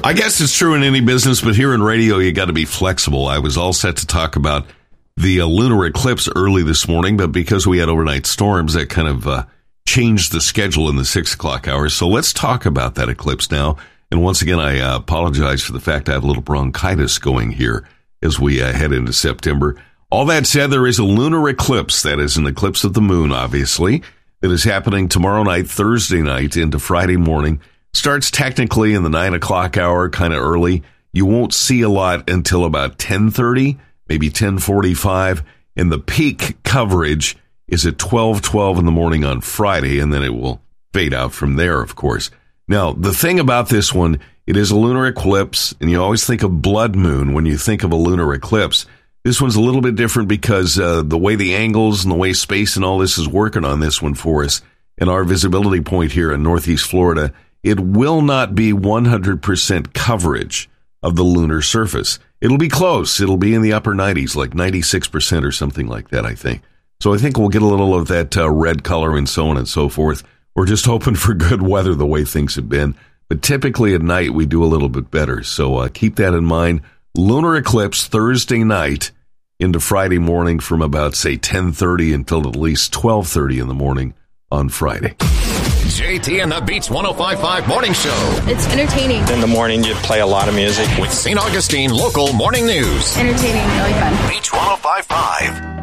I guess it's true in any business, but here in radio, you got to be flexible. I was all set to talk about the lunar eclipse early this morning, but because we had overnight storms, that kind of changed the schedule in the 6 o'clock hour. So let's talk about that eclipse now. And once again, I apologize for the fact I have a little bronchitis going here as we head into September. All that said, there is a lunar eclipse, that is an eclipse of the moon, obviously, that is happening tomorrow night, Thursday night into Friday morning. Starts technically in the 9 o'clock hour, kind of early. You won't see a lot until about 10:30, maybe 10:45. And the peak coverage is at 12:12 in the morning on Friday, and then it will fade out from there, of course. Now, the thing about this one, it is a lunar eclipse, and you always think of blood moon when you think of a lunar eclipse. This one's a little bit different because the way the angles and the way space and all this is working on this one for us, and our visibility point here in Northeast Florida, it will not be 100% coverage of the lunar surface. It'll be close. It'll be in the upper 90s, like 96% or something like that, I think. So I think we'll get a little of that red color and so on and so forth. We're just hoping for good weather the way things have been. But typically at night, we do a little bit better. So keep that in mind. Lunar eclipse Thursday night into Friday morning from about, say, 10:30 until at least 12:30 in the morning on Friday. JT and the Beach 105.5 Morning Show. It's entertaining. In the morning, you play a lot of music. With St. Augustine Local Morning News. Entertaining, really fun. Beach 105.5.